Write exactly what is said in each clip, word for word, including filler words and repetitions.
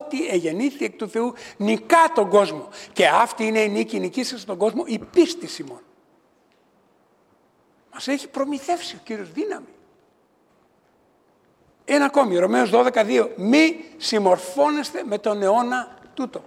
ό,τι εγεννήθη εκ του Θεού νικά τον κόσμο. Και αυτή είναι η νίκη, νικήσας στον κόσμο, η πίστη ημών. Μας έχει προμηθεύσει ο Κύριος δύναμη. Ένα ακόμη, Ρωμαίος δώδεκα δύο. Μη συμμορφώνεστε με τον αιώνα τούτο.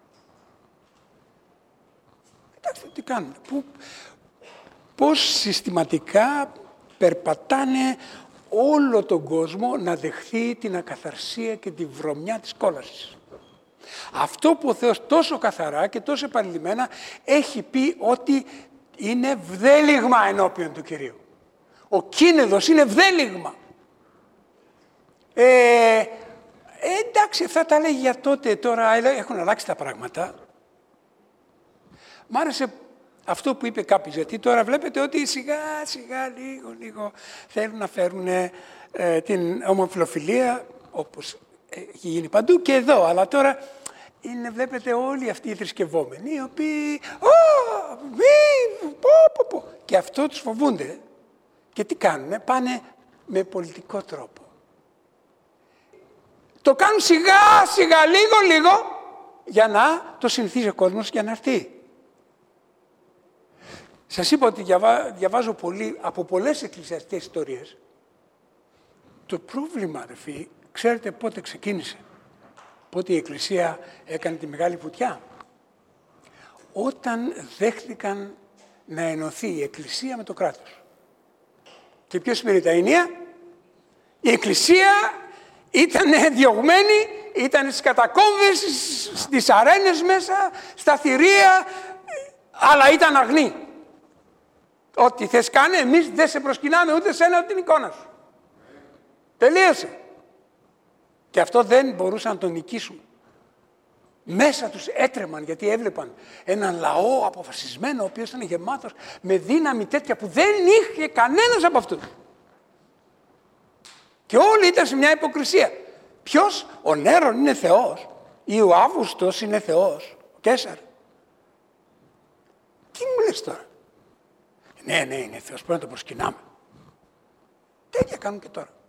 Κοιτάξτε τι κάνουν. Πού, πώς συστηματικά περπατάνε όλο τον κόσμο να δεχθεί την ακαθαρσία και τη βρωμιά της κόλασης. Αυτό που ο Θεός τόσο καθαρά και τόσο επανειλημμένα έχει πει ότι είναι βδέλιγμα ενώπιον του Κυρίου. Ο κίνεδος είναι βδέλιγμα. Ε, εντάξει, αυτά τα λέει για τότε, τώρα έχουν αλλάξει τα πράγματα. Μ' άρεσε αυτό που είπε κάποιος, γιατί τώρα βλέπετε ότι σιγά σιγά λίγο λίγο θέλουν να φέρουν ε, την ομοφυλοφιλία, όπως έχει γίνει παντού και εδώ, αλλά τώρα είναι, βλέπετε, όλοι αυτοί οι θρησκευόμενοι, οι οποίοι «Ω, μη, πω, πω, πω». Και αυτό τους φοβούνται. Και τι κάνουνε, πάνε με πολιτικό τρόπο. Το κάνουν σιγά σιγά, λίγο λίγο, για να το συνηθίζει ο κόσμος για να έρθει. Σας είπα ότι διαβά, διαβάζω πολύ, από πολλές εκκλησιαστικές ιστορίες. Το πρόβλημα, αδερφοί, ξέρετε πότε ξεκίνησε. Πότε η Εκκλησία έκανε τη μεγάλη βουτιά. Όταν δέχτηκαν να ενωθεί η Εκκλησία με το κράτος. Και ποιος πήρε τα ενία? Η Εκκλησία ήταν διωγμένη, ήταν στις κατακόμβες, στις αρένες μέσα, στα θηρία, αλλά ήταν αγνή. Ό,τι θες κάνε, εμείς δεν σε προσκυνάμε ούτε σένα ούτε την εικόνα σου. Τελείωσε. Και αυτό δεν μπορούσαν να τον νικήσουν. Μέσα τους έτρεμαν γιατί έβλεπαν έναν λαό αποφασισμένο, ο οποίος ήταν γεμάτος με δύναμη τέτοια που δεν είχε κανένας από αυτούς. Και όλοι ήταν σε μια υποκρισία. Ποιος? Ο Νέρον είναι Θεός ή ο Αύγουστος είναι Θεός, ο Κέσαρ? Τι μου λες τώρα? Ναι, ναι, είναι Θεός, πρέπει να το προσκυνάμε. Τέτοια κάνουν και τώρα.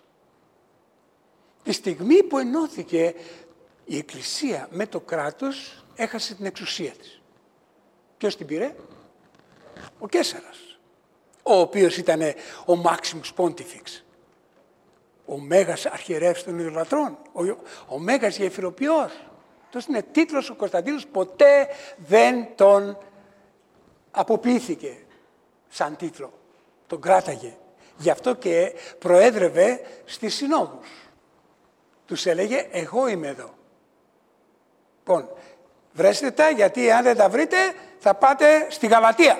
Τη στιγμή που ενώθηκε η Εκκλησία με το κράτος, έχασε την εξουσία της. Ποιος την πήρε? Ο Κέσαρας, ο οποίος ήταν ο Maximus Pontifex, ο Μέγας Αρχιερεύς των Ιδωλατρών, ο, ο Μέγας Γεφυροποιός. Αυτός είναι τίτλος, ο Κωνσταντίνος ποτέ δεν τον αποποιήθηκε σαν τίτλο. Τον κράταγε. Γι' αυτό και προέδρευε στις συνόδους. Τους έλεγε, εγώ είμαι εδώ. Λοιπόν, βρέστε τα, γιατί αν δεν τα βρείτε θα πάτε στη Γαλατία.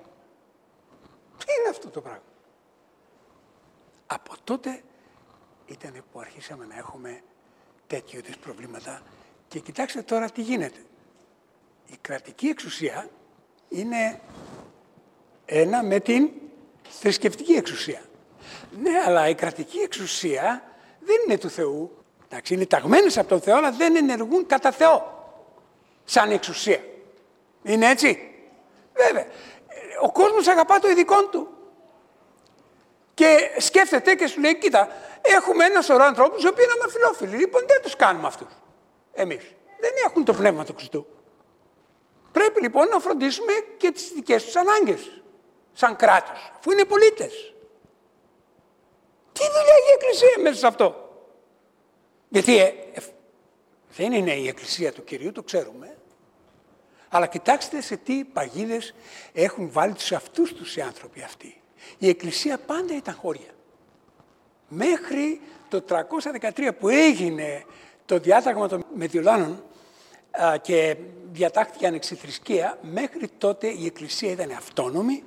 Τι είναι αυτό το πράγμα? Από τότε ήταν που αρχίσαμε να έχουμε τέτοιου είδους προβλήματα. Και κοιτάξτε τώρα τι γίνεται. Η κρατική εξουσία είναι ένα με την θρησκευτική εξουσία. Ναι, αλλά η κρατική εξουσία δεν είναι του Θεού. Εντάξει, είναι ταγμένες από τον Θεό, αλλά δεν ενεργούν κατά Θεό. Σαν εξουσία. Είναι έτσι? Βέβαια. Ο κόσμος αγαπά το ειδικό του. Και σκέφτεται και σου λέει, κοίτα, έχουμε ένα σωρό ανθρώπους οι οποίοι είναι αμαφιλόφιλοι. Λοιπόν, δεν τους κάνουμε αυτούς. Εμείς. Δεν έχουν το πνεύμα του Χριστού. Πρέπει λοιπόν να φροντίσουμε και τις δικές τους ανάγκες. Σαν κράτος. Αφού είναι πολίτες. Τι δουλειά έχει η Εκκλησία μέσα σε αυτό? Γιατί ε, ε, δεν είναι η Εκκλησία του Κυρίου, το ξέρουμε. Αλλά κοιτάξτε σε τι παγίδες έχουν βάλει τους αυτούς τους οι άνθρωποι αυτοί. Η Εκκλησία πάντα ήταν χώρια. Μέχρι το τριακόσια δεκατρία που έγινε το διάταγμα των Μετιολάνων και διατάχθηκε ανεξιθρησκεία, μέχρι τότε η Εκκλησία ήταν αυτόνομη,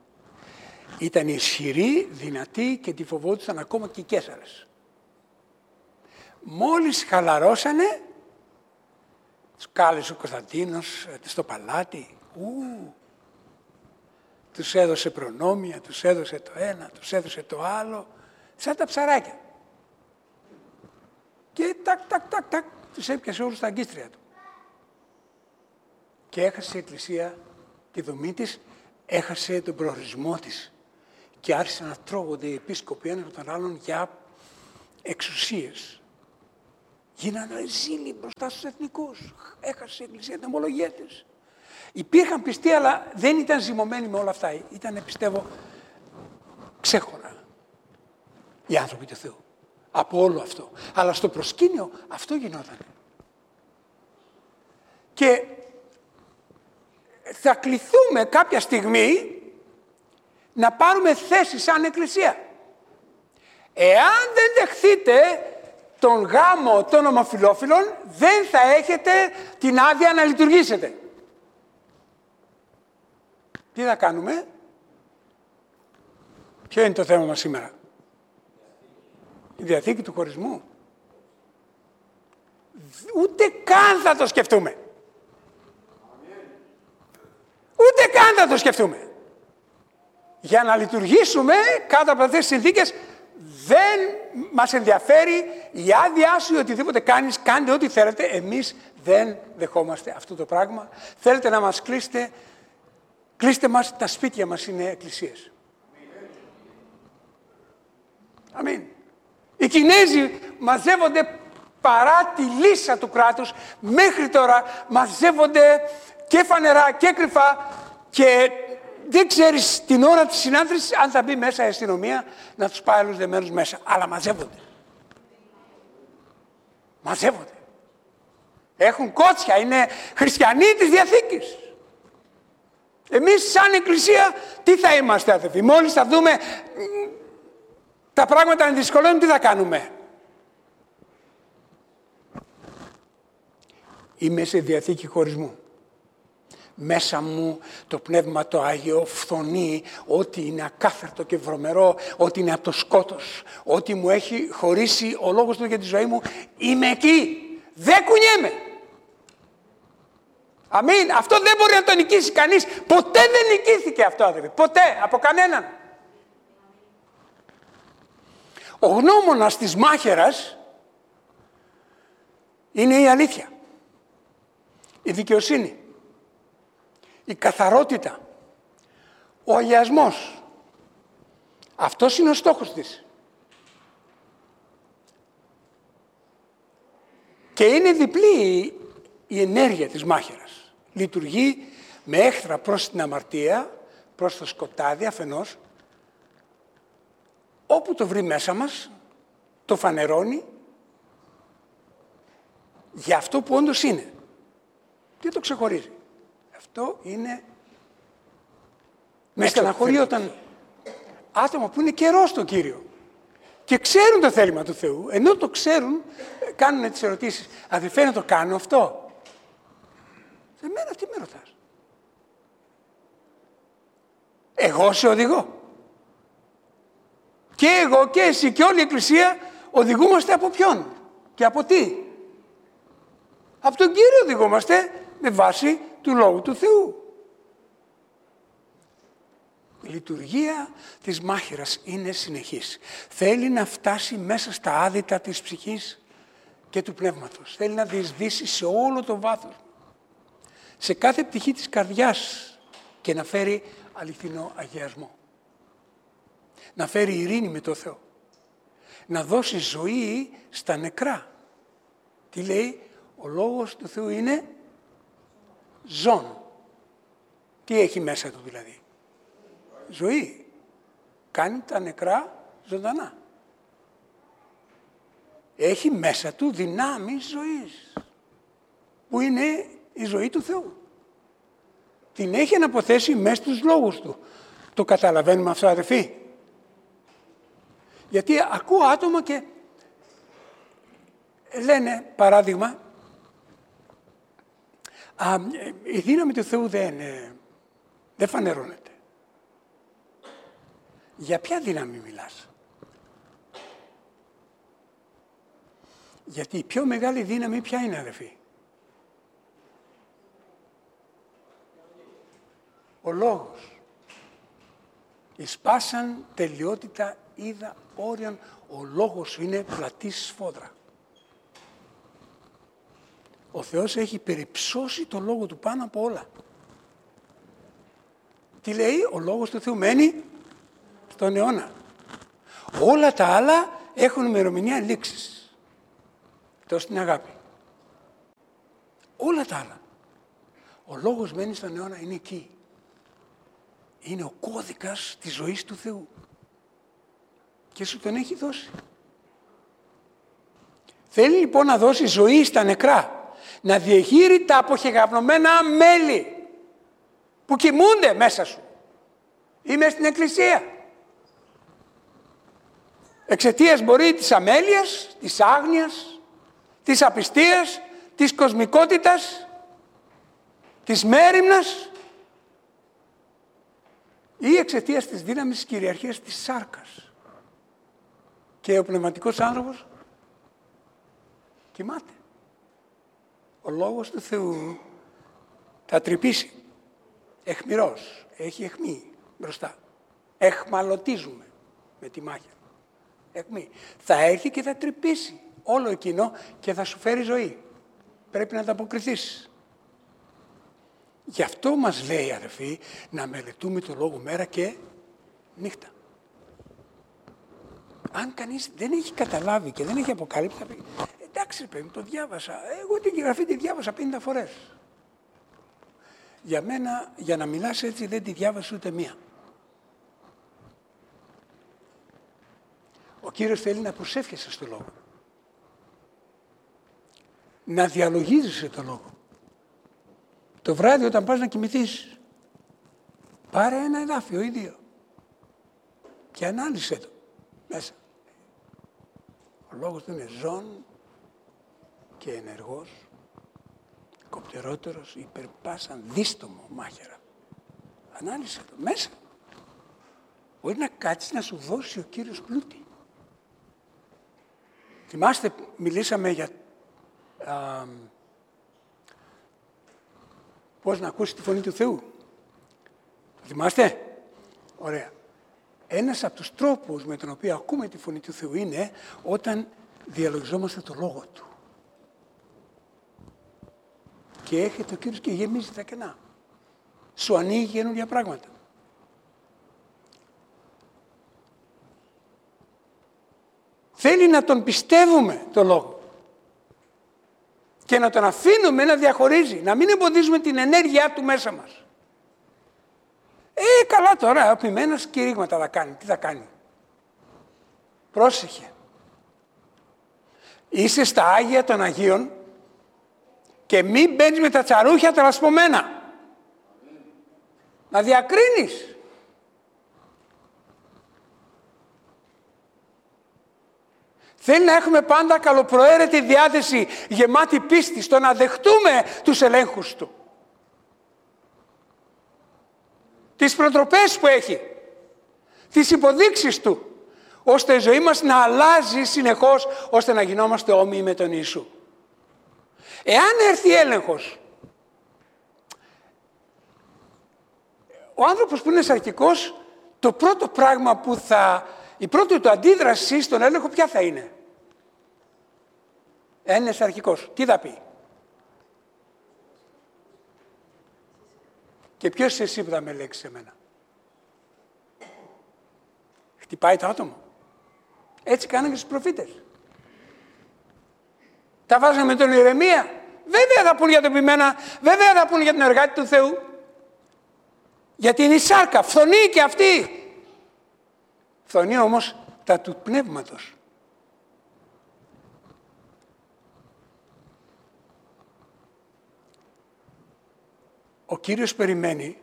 ήταν ισχυρή, δυνατή και τη φοβόντουσαν ακόμα και οι Κέσαρες. Μόλις χαλαρώσανε, τους κάλεσε ο Κωνσταντίνος στο παλάτι, ου, τους έδωσε προνόμια, τους έδωσε το ένα, τους έδωσε το άλλο, σαν τα ψαράκια. Και τακ, τακ, τακ, τακ, τους έπιασε όλους στα αγκίστρια του. Και έχασε η Εκκλησία τη δομή της, έχασε τον προορισμό της. Και άρχισαν να τρώγονται οι επίσκοποι ένας από τον άλλον για εξουσίες. γίνανε ζήλοι μπροστά στους εθνικούς. Έχασε η Εκκλησία την ομολογία της. Υπήρχαν πιστοί, αλλά δεν ήταν ζυμωμένοι με όλα αυτά. Ήταν, πιστεύω, ξέχωρα οι άνθρωποι του Θεού από όλο αυτό. Αλλά στο προσκήνιο αυτό γινόταν. Και θα κληθούμε κάποια στιγμή να πάρουμε θέση σαν Εκκλησία. Εάν δεν δεχθείτε τον γάμο των ομοφυλόφιλων, δεν θα έχετε την άδεια να λειτουργήσετε. Τι θα κάνουμε? Ποιο είναι το θέμα μας σήμερα? Η Διαθήκη του χωρισμού. Ούτε καν θα το σκεφτούμε. Ούτε καν θα το σκεφτούμε. Για να λειτουργήσουμε κάτω από αυτές τις συνθήκες δεν μας ενδιαφέρει η άδειά σου ή οτιδήποτε κάνεις, κάντε ό,τι θέλετε. Εμείς δεν δεχόμαστε αυτό το πράγμα. Θέλετε να μας κλείσετε, κλείστε μας, τα σπίτια μας είναι εκκλησίες. Αμήν. Οι Κινέζοι μαζεύονται παρά τη λύσα του κράτους, μέχρι τώρα μαζεύονται και φανερά και κρυφά και δεν ξέρεις την ώρα της συνάντησης αν θα μπει μέσα η αστυνομία να τους πάει άλλους δεμένους μέσα. Αλλά μαζεύονται. Μαζεύονται. Έχουν κότσια, είναι χριστιανοί της Διαθήκης. Εμείς σαν Εκκλησία τι θα είμαστε, αδελφοί? Μόλις θα δούμε τα πράγματα να δυσκολεύουν, τι θα κάνουμε? Είμαι σε διαθήκη χωρισμού. Μέσα μου το Πνεύμα το Άγιο φθονεί ό,τι είναι ακάθαρτο και βρωμερό, ό,τι είναι από το σκότος, ό,τι μου έχει χωρίσει ο λόγος του για τη ζωή μου. Είμαι εκεί. Δεν κουνιέμαι. Αμήν. Αυτό δεν μπορεί να το νικήσει κανείς. Ποτέ δεν νικήθηκε αυτό, αδελφοί. Ποτέ. Από κανέναν. Ο γνώμονας της μάχαιρας είναι η αλήθεια. Η δικαιοσύνη. Η καθαρότητα. Ο αγιασμός. Αυτός είναι ο στόχος της. Και είναι διπλή η ενέργεια της μάχαιρας. Λειτουργεί με έχθρα προς την αμαρτία, προς το σκοτάδι αφενός. Όπου το βρει μέσα μας, το φανερώνει για αυτό που όντως είναι. Τι το ξεχωρίζει? Αυτό είναι... Με στεναχωρεί όταν άτομα που είναι καιρό στον Κύριο και ξέρουν το θέλημα του Θεού, ενώ το ξέρουν, κάνουν τις ερωτήσεις. Αδελφέ, να το κάνω αυτό? Σε μένα τι με ρωτάς? Εγώ σε οδηγώ. Και εγώ και εσύ και όλη η Εκκλησία οδηγούμαστε από ποιον και από τι? Από τον Κύριο οδηγούμαστε με βάση του Λόγου του Θεού. Η λειτουργία της μάχαιρας είναι συνεχής. Θέλει να φτάσει μέσα στα άδυτα της ψυχής και του πνεύματος. Θέλει να διεισδύσει σε όλο το βάθος, σε κάθε πτυχή της καρδιάς και να φέρει αληθινό αγιασμό. Να φέρει ειρήνη με το Θεό. Να δώσει ζωή στα νεκρά. Τι λέει? Ο Λόγος του Θεού είναι ζών. Τι έχει μέσα του δηλαδή? Ζωή. Κάνει τα νεκρά ζωντανά. Έχει μέσα του δυνάμεις ζωής, που είναι η ζωή του Θεού. Την έχει αναποθέσει μέσα στους λόγους του. Το καταλαβαίνουμε αυτό, αδελφοί? Γιατί ακούω άτομα και λένε, παράδειγμα, α, η δύναμη του Θεού δεν, δεν φανερώνεται. Για ποια δύναμη μιλάς? Γιατί η πιο μεγάλη δύναμη ποια είναι, αδελφοί? Ο λόγος. Εις πάσαν τελειότητα είδα όριον, ο λόγος σου είναι πλατή σφόδρα. Ο Θεός έχει περιψώσει το λόγο του πάνω από όλα. Τι λέει? Ο λόγος του Θεού μένει στον αιώνα. Όλα τα άλλα έχουν ημερομηνία λήξης. εκτός την αγάπη. Όλα τα άλλα. Ο λόγος μένει στον αιώνα, είναι εκεί. Είναι ο κώδικας της ζωής του Θεού. Και σου τον έχει δώσει. Θέλει λοιπόν να δώσει ζωή στα νεκρά. Να διεγείρει τα αποχεγαπνωμένα μέλη που κοιμούνται μέσα σου. Ή μες στην εκκλησία. Εξαιτίας μπορεί της αμέλειας, της άγνοιας, της απιστίας, της κοσμικότητας, της μέριμνας ή εξαιτίας της δύναμης της κυριαρχίας της σάρκας. Και ο πνευματικός άνθρωπος κοιμάται. Ο λόγος του Θεού θα τρυπήσει. Αιχμηρός. Έχει αιχμή μπροστά. Εχμαλωτίζουμε με τη μάχη. Αιχμή. Θα έρθει και θα τρυπήσει όλο εκείνο και θα σου φέρει ζωή. Πρέπει να ανταποκριθείς. Γι' αυτό μας λέει, αδερφοί, να μελετούμε το Λόγο μέρα και νύχτα. Αν κανείς δεν έχει καταλάβει και δεν έχει αποκαλύψει, θα πει, εντάξει παιδί, το διάβασα. Εγώ την γραφή τη διάβασα πενήντα φορές. Για μένα, για να μιλάς έτσι, δεν τη διάβασα ούτε μία. Ο Κύριος θέλει να προσεύχεσαι στο Λόγο. Να διαλογίζεσαι το Λόγο. Το βράδυ όταν πας να κοιμηθείς, πάρε ένα εδάφιο ή δύο και ανάλυσε το μέσα. Ο Λόγος του είναι ζών και ενεργός, κοπτερότερος, υπερπάσαν δίστομο μάχαιρα. Ανάλυσε το μέσα. Μπορεί να κάτσεις να σου δώσει ο Κύριος πλούτη. Θυμάστε, μιλήσαμε για α, πώς να ακούσει τη φωνή του Θεού. Θυμάστε. Ωραία. Ένας από τους τρόπους με τον οποίο ακούμε τη φωνή του Θεού είναι όταν διαλογιζόμαστε το Λόγο Του. Και έρχεται ο Κύριος και γεμίζει τα κενά. Σου ανοίγει καινούργια πράγματα. Θέλει να τον πιστεύουμε το Λόγο. Και να τον αφήνουμε να διαχωρίζει. Να μην εμποδίζουμε την ενέργειά του μέσα μας. Ε, καλά τώρα, επιμένας κηρύγματα θα κάνει. Τι θα κάνει. Πρόσεχε. Είσαι στα Άγια των Αγίων και μην μπαίνεις με τα τσαρούχια τα λασπωμένα. Να διακρίνεις. Θέλει να έχουμε πάντα καλοπροαίρετη διάθεση, γεμάτη πίστη στο να δεχτούμε τους ελέγχους Του. Τις προτροπές που έχει, τις υποδείξεις Του, ώστε η ζωή μας να αλλάζει συνεχώς, ώστε να γινόμαστε όμοιοι με τον Ιησού. Εάν έρθει έλεγχος, ο άνθρωπος που είναι σαρκικός, το πρώτο πράγμα που θα, η πρώτη του αντίδραση στον έλεγχο ποια θα είναι. Εάν είναι σαρκικός, τι θα πει. Και ποιος είσαι εσύ που θα με ελέγξεις εμένα. Χτυπάει το άτομο. Έτσι κάνανε και στους προφήτες. Τα βάζανε με τον Ιερεμία. Βέβαια θα πούν για τον ποιμένα, βέβαια θα πούν για την εργάτη του Θεού. Γιατί είναι η σάρκα, φθονεί και αυτή. Φθονεί όμως τα του πνεύματος. Ο Κύριος περιμένει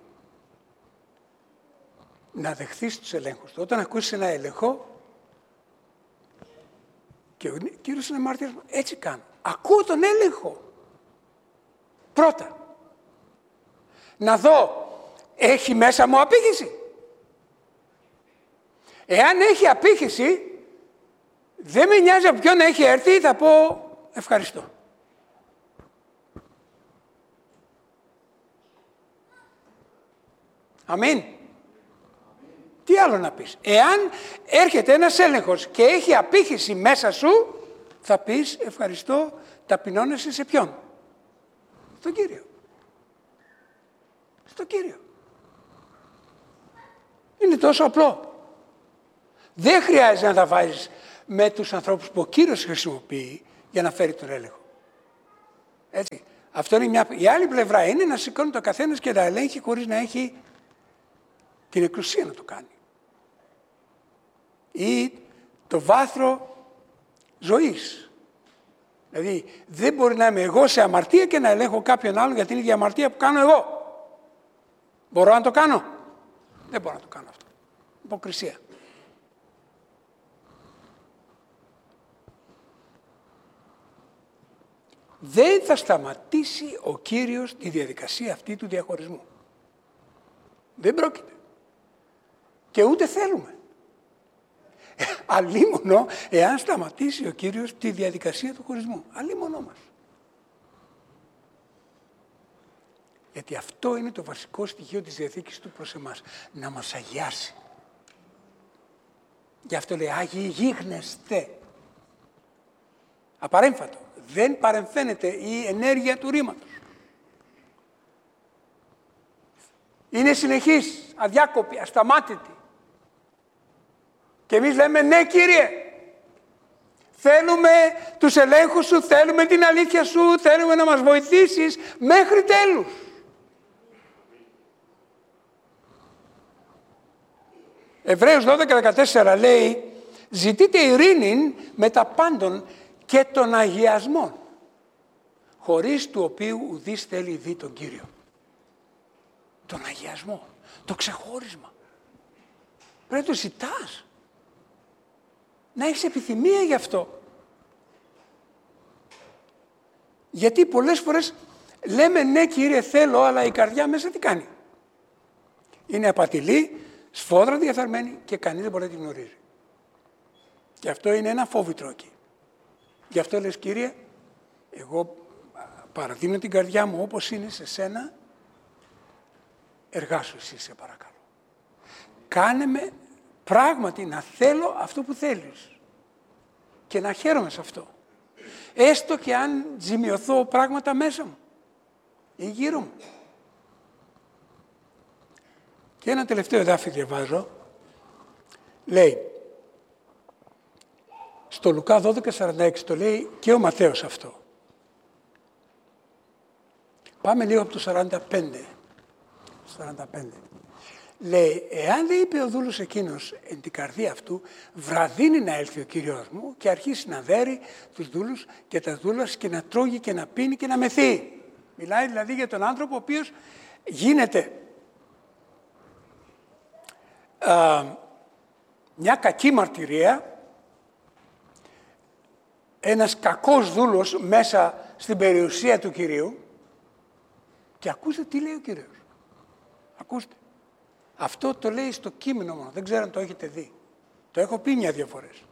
να δεχθείς τους ελέγχους του. Όταν ακούσεις ένα έλεγχο, και ο Κύριος είναι μάρτυρας, έτσι κάνω. Ακούω τον έλεγχο. Πρώτα, να δω, έχει μέσα μου απήχηση. Εάν έχει απήχηση, δεν με νοιάζει από ποιον έχει έρθει, θα πω ευχαριστώ. Αμήν. Τι άλλο να πεις. Εάν έρχεται ένας έλεγχος και έχει απήχηση μέσα σου, θα πεις ευχαριστώ, ταπεινώνεσαι σε ποιον. Στον Κύριο. Στον Κύριο. Είναι τόσο απλό. Δεν χρειάζεται να τα βάζεις με τους ανθρώπους που ο Κύριος χρησιμοποιεί για να φέρει τον έλεγχο. Έτσι. Αυτό είναι μια... Η άλλη πλευρά είναι να σηκώνει το καθένας και να ελέγχει χωρίς να έχει την εξουσία να το κάνει. Ή το βάθρο ζωής. Δηλαδή δεν μπορεί να είμαι εγώ σε αμαρτία και να ελέγχω κάποιον άλλον για την ίδια αμαρτία που κάνω εγώ. Μπορώ να το κάνω? Δεν μπορώ να το κάνω αυτό. Υποκρισία. Δεν θα σταματήσει ο Κύριος τη διαδικασία αυτή του διαχωρισμού. Δεν πρόκειται. Και ούτε θέλουμε. Αλίμονο εάν σταματήσει ο Κύριος τη διαδικασία του χωρισμού. Αλίμονο μας. Γιατί αυτό είναι το βασικό στοιχείο της Διαθήκης του προς εμάς. Να μας αγιάσει. Γι' αυτό λέει Άγιοι γίγνεσθε. Απαρέμφατο. Δεν παρεμφαίνεται η ενέργεια του ρήματος. Είναι συνεχής, αδιάκοπη, ασταμάτητη. Και εμείς λέμε ναι Κύριε, θέλουμε τους ελέγχους σου, θέλουμε την αλήθεια σου, θέλουμε να μας βοηθήσεις μέχρι τέλους. Εβραίους δώδεκα δεκατέσσερα λέει ζητείτε ειρήνη με τα πάντων και τον αγιασμό, χωρίς του οποίου ουδής θέλει δει τον Κύριο. Τον αγιασμό, το ξεχώρισμα. Πρέπει να το ζητάς. Να έχεις επιθυμία γι' αυτό. Γιατί πολλές φορές λέμε ναι Κύριε θέλω, αλλά η καρδιά μέσα τι κάνει? Είναι απατηλή, σφόδρα διαφέρμένη και κανείς δεν μπορεί να την γνωρίζει. Και αυτό είναι ένα φόβητρο εκεί. Γι' αυτό λες Κύριε, εγώ παραδίνω την καρδιά μου όπως είναι σε σένα, εργάσου εσύ σε παρακαλώ. Κάνε με πράγματι να θέλω αυτό που θέλεις και να χαίρομαι σε αυτό. Έστω και αν ζημιωθώ πράγματα μέσα μου ή γύρω μου. Και ένα τελευταίο εδάφιο διαβάζω. Λέει, στο Λουκά δώδεκα σαράντα έξι το λέει και ο Ματθαίος αυτό. Πάμε λίγο από το σαράντα πέντε. σαράντα πέντε. Λέει, εάν δεν είπε ο δούλος εκείνος εν την καρδία αυτού, βραδύνει να έλθει ο Κύριος μου και αρχίσει να δέρει τους δούλους και τα δούλας και να τρώγει και να πίνει και να μεθεί. Μιλάει δηλαδή για τον άνθρωπο ο οποίος γίνεται α, μια κακή μαρτυρία, ένας κακός δούλος μέσα στην περιουσία του Κυρίου και ακούστε τι λέει ο Κύριος. Ακούστε. Αυτό το λέει στο κείμενο μόνο, δεν ξέρω αν το έχετε δει. Το έχω πει μια-δυο φορές.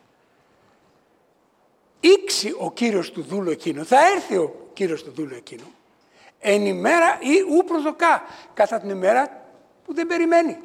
Ήξει ο Κύριος του δούλου εκείνου, θα έρθει ο Κύριος του δούλου εκείνου, εν ημέρα ή ου προσδοκά, κατά την ημέρα που δεν περιμένει.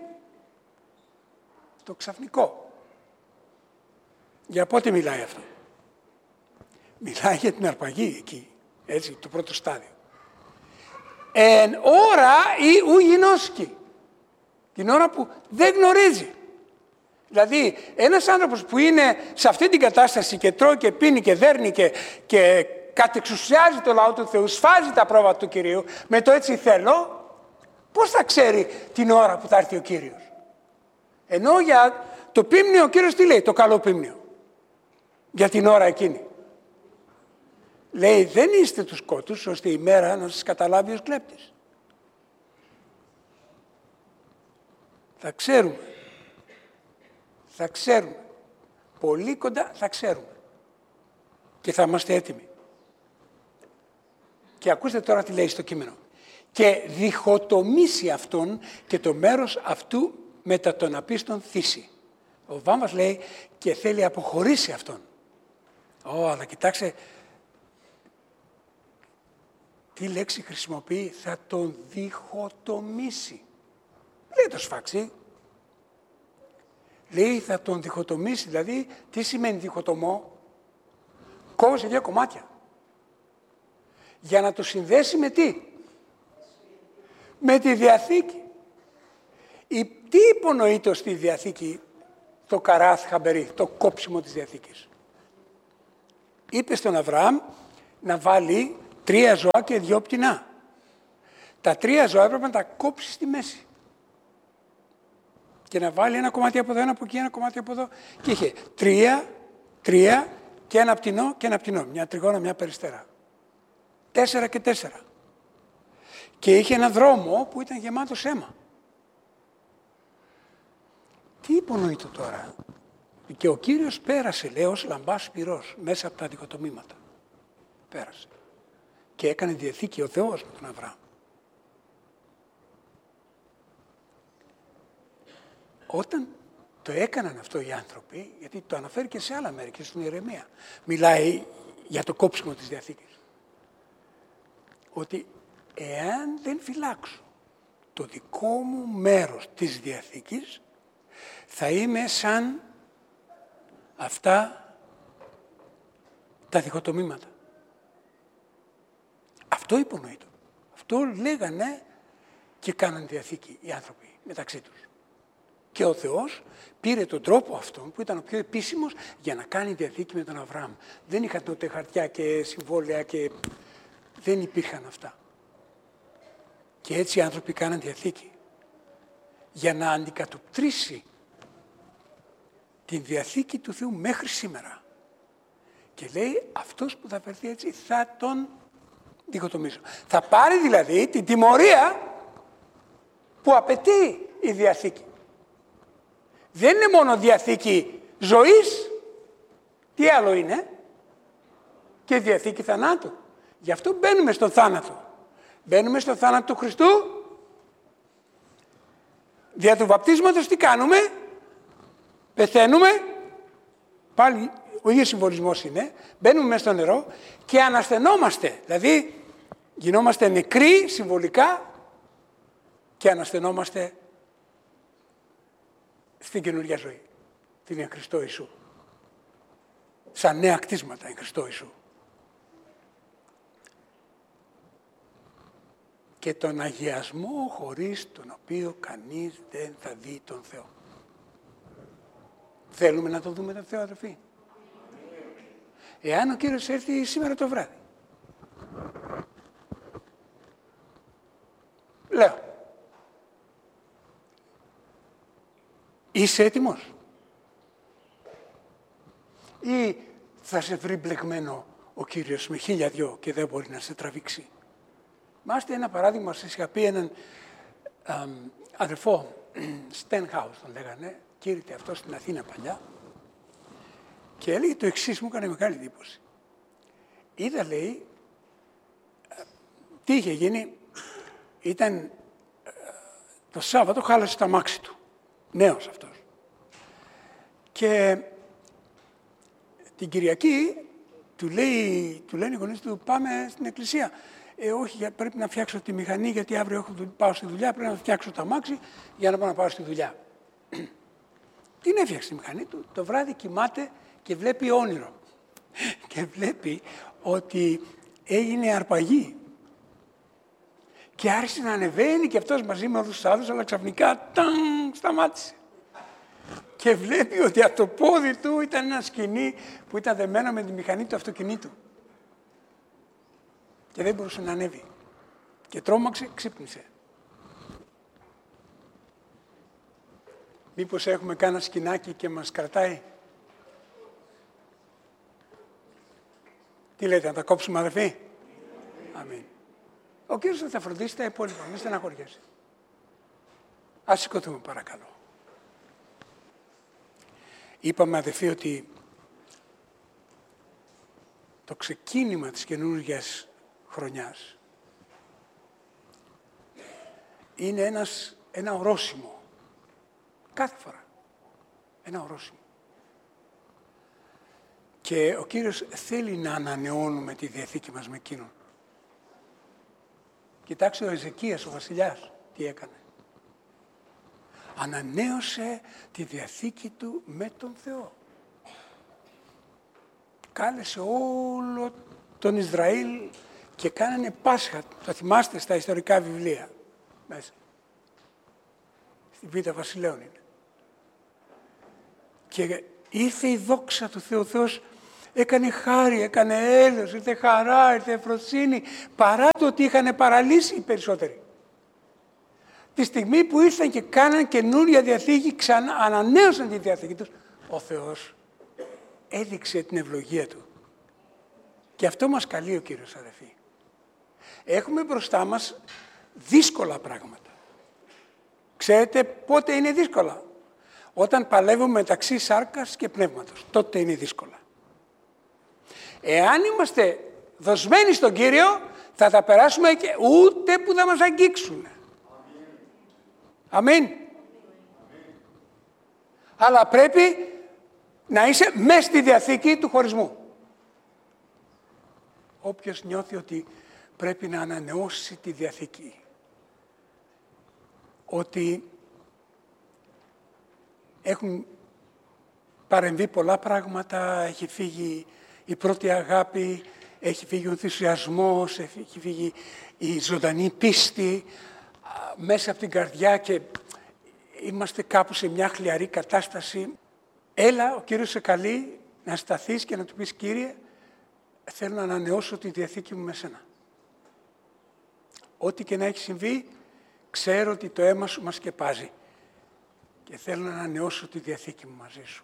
Το ξαφνικό. Για πότε μιλάει αυτό? Μιλάει για την αρπαγή εκεί, έτσι, το πρώτο στάδιο. Εν ώρα ή ου γινώσκει. Την ώρα που δεν γνωρίζει. Δηλαδή, ένας άνθρωπος που είναι σε αυτή την κατάσταση και τρώει και πίνει και δέρνει και, και κατεξουσιάζει το λαό του Θεού, σφάζει τα πρόβατα του Κυρίου, με το έτσι θέλω, πώς θα ξέρει την ώρα που θα έρθει ο Κύριος? Ενώ για το πίμνιο ο Κύριος τι λέει, το καλό πίμνιο, για την ώρα εκείνη. Λέει, δεν είστε τους σκότους, ώστε η μέρα να σας καταλάβει ως κλέπτης. Θα ξέρουμε. Θα ξέρουμε. Πολύ κοντά θα ξέρουμε. Και θα είμαστε έτοιμοι. Και ακούστε τώρα τι λέει στο κείμενο. Και διχοτομήσει αυτόν και το μέρος αυτού μετά τον απίστον θύσει. Ο Βάμβας λέει και θέλει αποχωρήσει αυτόν. Ω, αλλά κοιτάξτε τι λέξη χρησιμοποιεί, θα τον διχοτομήσει. Λέει το σφάξει. Λέει θα τον διχοτομήσει, δηλαδή τι σημαίνει διχοτομό? Κόβω σε δύο κομμάτια. Για να το συνδέσει με τι? Με τη Διαθήκη. Η, τι υπονοείται στη Διαθήκη το καράθ χαμπερί, το κόψιμο της Διαθήκης? είπε στον Αβραάμ να βάλει τρία ζώα και δυο πτηνά. Τα τρία ζώα έπρεπε να τα κόψει στη μέση. Και να βάλει ένα κομμάτι από εδώ, ένα από εκεί, ένα κομμάτι από εδώ. Και είχε τρία, τρία και ένα πτηνό και ένα πτηνό. Μια τριγώνα, μια περιστέρα. Τέσσερα και τέσσερα. Και είχε ένα δρόμο που ήταν γεμάτος αίμα. Τι υπονοείται τώρα? Και ο Κύριος πέρασε, λέει, ως λαμπάς πυρός, μέσα από τα διχοτομήματα. Πέρασε. Και έκανε διαθήκη ο Θεός με τον Αβραάμ. Όταν το έκαναν αυτό οι άνθρωποι, γιατί το αναφέρει και σε άλλα μέρη και στον Ιερεμία, μιλάει για το κόψιμο της διαθήκης. Ότι εάν δεν φυλάξω το δικό μου μέρος της διαθήκης, θα είμαι σαν αυτά τα διχοτομήματα. Αυτό υπονοείται. Αυτό λέγανε και κάναν διαθήκη οι άνθρωποι μεταξύ τους. Και ο Θεός πήρε τον τρόπο αυτόν που ήταν ο πιο επίσημος για να κάνει διαθήκη με τον Αβραάμ. Δεν είχαν τότε χαρτιά και συμβόλαια και δεν υπήρχαν αυτά. Και έτσι οι άνθρωποι κάναν διαθήκη για να αντικατοπτρίσει την διαθήκη του Θεού μέχρι σήμερα. Και λέει αυτός που θα φερθεί έτσι θα τον διχοτομήσω. Θα πάρει δηλαδή την τιμωρία που απαιτεί η διαθήκη. Δεν είναι μόνο διαθήκη ζωής, τι άλλο είναι? Και διαθήκη θανάτου. Γι' αυτό μπαίνουμε στον θάνατο. Μπαίνουμε στον θάνατο του Χριστού. Δια του βαπτίσματος τι κάνουμε? Πεθαίνουμε. Πάλι ο ίδιος συμβολισμός είναι. Μπαίνουμε μέσα στο νερό και ανασθενόμαστε. Δηλαδή γινόμαστε νεκροί συμβολικά και ανασθενόμαστε στην καινούργια ζωή. Την εν Χριστώ Ιησού. Σαν νέα κτίσματα εν Χριστώ Ιησού. Και τον αγιασμό χωρίς τον οποίο κανείς δεν θα δει τον Θεό. Θέλουμε να τον δούμε τον Θεό, αδελφοί? Εάν ο Κύριος έρθει σήμερα το βράδυ. Λέω. Είσαι έτοιμος? Ή θα σε βρει μπλεγμένο ο Κύριος με χίλια δυο και δεν μπορεί να σε τραβήξει? Μάστε ένα παράδειγμα, σας είχα πει έναν α, αδελφό, Στενχάους τον λέγανε, κήρυτε αυτό στην Αθήνα παλιά, και έλεγε το εξής, μου έκανε μεγάλη εντύπωση. Είδα, λέει, τι είχε γίνει, ήταν το Σάββατο, χάλασε το αμάξι του, νέος αυτός. Και την Κυριακή του, λέει, του λένε οι γονείς του, πάμε στην εκκλησία. Ε, όχι, πρέπει να φτιάξω τη μηχανή, γιατί αύριο έχω, πάω στη δουλειά, πρέπει να φτιάξω το αμάξι για να πάω να πάω στη δουλειά. Την έφτιαξε τη μηχανή του, το βράδυ κοιμάται και βλέπει όνειρο. Και βλέπει ότι έγινε αρπαγή. Και άρχισε να ανεβαίνει και αυτός μαζί με όλους τους άλλους, αλλά ξαφνικά τάγκ, σταμάτησε. Και βλέπει ότι από το πόδι του ήταν ένα σκοινί που ήταν δεμένο με τη μηχανή του αυτοκινήτου. Και δεν μπορούσε να ανέβει. Και τρόμαξε, ξύπνησε. Μήπως έχουμε κάνα σκηνάκι και μας κρατάει? Τι λέτε, να τα κόψουμε, αδερφοί? Αμήν. Ο Κύριος θα φροντίσει τα υπόλοιπα, μη στεναχωριέσαι. Ας σηκωθούμε παρακαλώ. Είπαμε, αδερφοί, ότι το ξεκίνημα της καινούργιας χρονιάς είναι ένας, ένα ορόσημο. Κάθε φορά. Ένα ορόσημο. Και ο Κύριος θέλει να ανανεώνουμε τη διαθήκη μας με εκείνον. Κοιτάξτε ο Εζεκίας, ο βασιλιάς, τι έκανε. Ανανέωσε τη διαθήκη του με τον Θεό. Κάλεσε όλο τον Ισραήλ και κάνανε Πάσχα. Το θυμάστε στα ιστορικά βιβλία μέσα. Στη Β' Βασιλέων είναι. Και ήρθε η δόξα του Θεού. Ο Θεός έκανε χάρη, έκανε έλεος, ήρθε χαρά, ήρθε ευφροσύνη, παρά το ότι είχαν παραλύσει οι περισσότεροι. Τη στιγμή που ήρθαν και κάναν καινούρια διαθήκη, ξανά ανανέωσαν τη διαθήκη τους, ο Θεός έδειξε την ευλογία Του. Και αυτό μας καλεί ο Κύριος, αδελφοί. Έχουμε μπροστά μας δύσκολα πράγματα. Ξέρετε πότε είναι δύσκολα? Όταν παλεύουμε μεταξύ σάρκας και πνεύματος. Τότε είναι δύσκολα. Εάν είμαστε δοσμένοι στον Κύριο, θα τα περάσουμε και ούτε που θα μας αγγίξουν. Αμήν. Αμήν. Αλλά πρέπει να είσαι μέσα στη διαθήκη του χωρισμού. Όποιος νιώθει ότι πρέπει να ανανεώσει τη διαθήκη, ότι έχουν παρεμβεί πολλά πράγματα, έχει φύγει η πρώτη αγάπη, έχει φύγει ο ενθουσιασμός, έχει φύγει η ζωντανή πίστη μέσα από την καρδιά και είμαστε κάπου σε μια χλιαρή κατάσταση. Έλα, ο Κύριος σε καλεί να σταθείς και να του πεις, Κύριε, θέλω να ανανεώσω τη διαθήκη μου με σένα. Ό,τι και να έχει συμβεί, ξέρω ότι το αίμα σου μας σκεπάζει και θέλω να ανανεώσω τη διαθήκη μου μαζί σου.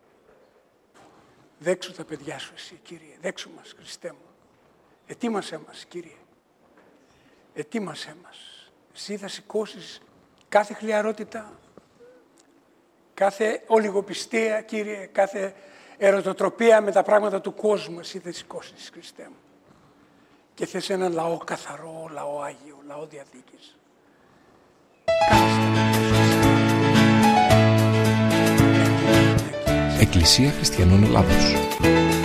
Δέξου τα παιδιά σου εσύ, Κύριε. Δέξου μας, Χριστέ μου. Ετοίμασέ μας, Κύριε. Ετοίμασέ μας. Εσύ θα σηκώσεις κάθε χλιαρότητα, κάθε ολιγοπιστία, Κύριε, κάθε ερωτοτροπία με τα πράγματα του κόσμου. Εσύ θα σηκώσεις, Χριστέ μου. Και θες έναν λαό καθαρό, λαό Άγιο, λαό διαθήκης. Εκκλησία Χριστιανών Ελλάδος.